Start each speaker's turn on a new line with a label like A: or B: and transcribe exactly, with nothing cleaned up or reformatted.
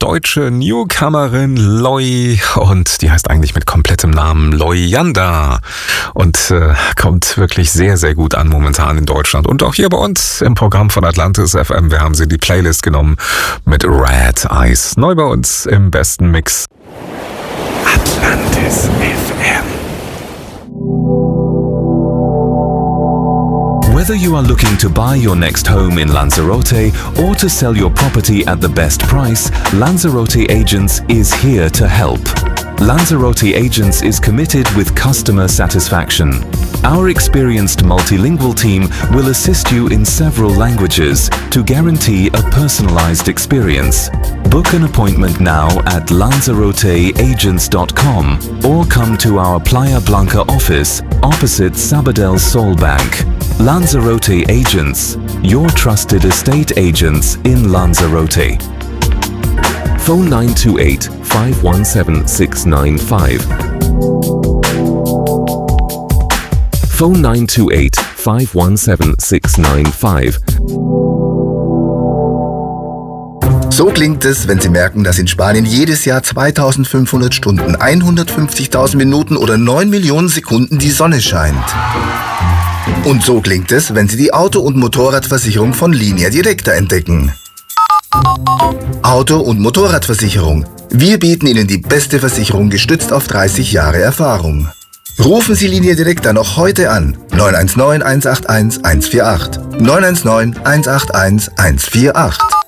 A: deutsche Newcomerin Loy und die heißt eigentlich mit komplettem Namen Loyanda und äh, kommt wirklich sehr, sehr gut an momentan in Deutschland und auch hier bei uns im Programm von Atlantis F M. Wir haben sie in die Playlist genommen mit Red Eyes. Neu bei uns im besten Mix. Atlantis F M.
B: Whether you are looking to buy your next home in Lanzarote or to sell your property at the best price, Lanzarote Agents is here to help. Lanzarote Agents is committed with customer satisfaction. Our experienced multilingual team will assist you in several languages to guarantee a personalized experience. Book an appointment now at lanzarote agents dot com or come to our Playa Blanca office opposite Sabadell Sol Bank. Lanzarote Agents, your trusted estate agents in Lanzarote. Phone nine two eight, five one seven, six nine five. Phone nine two eight, five one seven, six nine five.
C: So klingt es, wenn Sie merken, dass in Spanien jedes Jahr zweitausendfünfhundert Stunden, hundertfünfzigtausend Minuten oder neun Millionen Sekunden die Sonne scheint. Und so klingt es, wenn Sie die Auto- und Motorradversicherung von Línea Directa entdecken. Auto- und Motorradversicherung. Wir bieten Ihnen die beste Versicherung gestützt auf dreißig Jahre Erfahrung. Rufen Sie Línea Directa noch heute an. neun eins neun, eins acht eins, eins vier acht. neun eins neun, eins acht eins, eins vier acht.